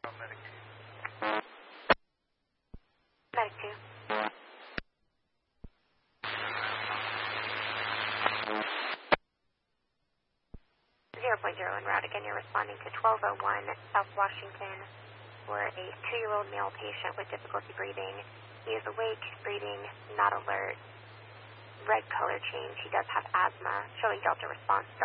Medic 2. 0.0 en route. Again, you're responding to 1201 South Washington for a 2-year-old male patient with difficulty breathing. He is awake, breathing, not alert, red color change. He does have asthma, showing Delta response.